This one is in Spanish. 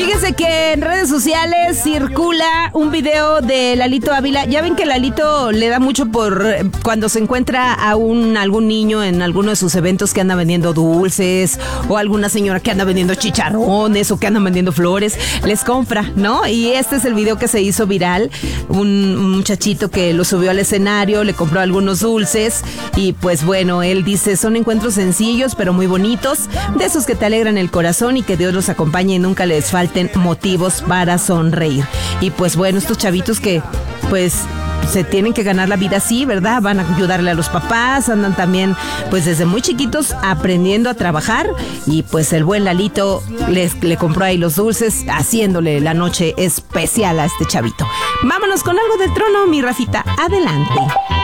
Fíjese que en redes sociales circula un video de Lalito Ávila. Ya ven que Lalito le da mucho por cuando se encuentra a algún niño en alguno de sus eventos que anda vendiendo dulces, o alguna señora que anda vendiendo chicharrones o que anda vendiendo flores, les compra, ¿no? Y este es el video que se hizo viral. Un muchachito que lo subió al escenario, le compró algunos dulces y pues bueno, él dice, son encuentros sencillos pero muy bonitos, de esos que te alegran el corazón y que Dios los acompañe y nunca les falten motivos para sonreír. Y pues bueno, estos chavitos que pues se tienen que ganar la vida así, ¿verdad? Van a ayudarle a los papás, andan también pues desde muy chiquitos aprendiendo a trabajar y pues el buen Lalito le compró ahí los dulces, haciéndole la noche especial a este chavito. Vámonos con algo del trono, mi Rafita, adelante.